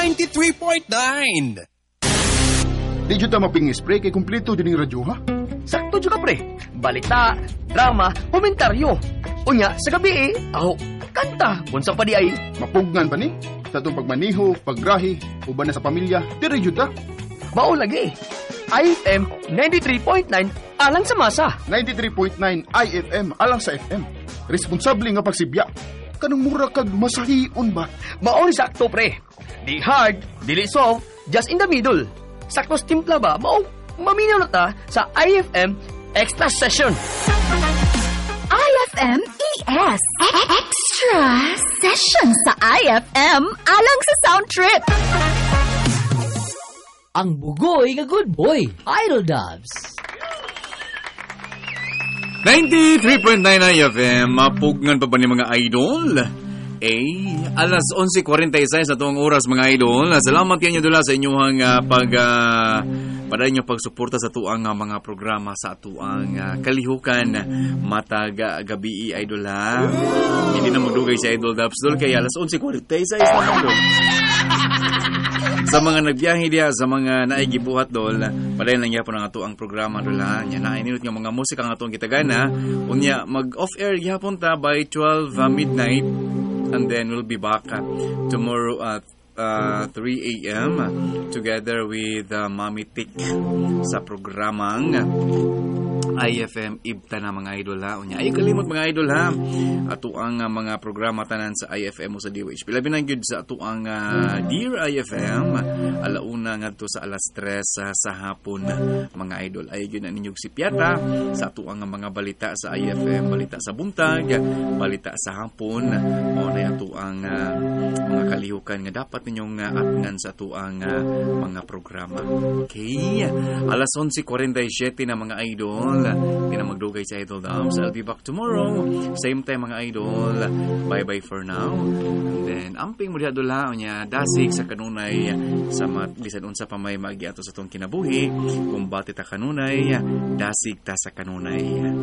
93.9. Di dyan ta maping-spray kay kumpleto din yung radyo, ha? Sakto juga pre. Balita, drama, komentaryo. Unya, sa gabi kanta. Unsa pa di ay? Mapugnan pa ni? Sa itong pagmaniho, paggrahi, uban na sa pamilya, di dyan ta. Mao lagi. IFM 93.9 alang sa masa. 93.9 IFM alang sa FM. Responsable nga pagsibya. Kanang mura kag masahion ba? Mao ni sakto pre. Di hard, dili soft, just in the middle. Sakto timpla ba? Mao maminaw na ta sa IFM Extra Session. IFM ES Extra Session sa IFM alang sa Sound Trip. Ang bugoy nga good boy, Idol Dubs. 93.9 IFM, mapugnan pa ba ni mga idol? Alas 11:46 sa tuwang oras mga idol. Salamat kayo dula sa inyong pada inyo pagsuporta sa tuang mga programa sa tuang kalihukan matag gabi idol ha. Hindi na magdugay si Idol Dubs dol kay alas 11:46 na idol. Sa mga nagbiyahe diya, sa mga naigibuhat dol, padayon lang gyapon ang atuang programa dol ha. Nya nainilot nga mga musika nga atuang kitagana. Unya mag-off air gyapon ta by 12 midnight. And then we'll be back tomorrow at 3 a.m. together with Mami Tik sa programang IFM Ibta na mga idol ha. Unya, ay kalimot mga idol ha. Ato ang mga programa tanan sa IFM o sa DOH. Pilabi na yun sa ato ang Dear IFM. Alauna nga to sa alas 3 sa hapon mga idol. Ay yun na ninyong sipiata sa ato ang mga balita sa IFM. Balita sa buntag, balita sa hapon. O na ato ang mga kalihukan nga dapat ninyong atngan sa ato ang mga programa. Okay. Alas 11:47 na mga idol. Hindi na magdugay sa Idol Dubs. I'll be back tomorrow. Same time mga idol. Bye-bye for now. And then, amping mo diha dula niya dasig sa kanunay sa bisan unsa pa may magiato sa tong kinabuhi. Kung bati ta kanunay, dasig ta sa kanunay.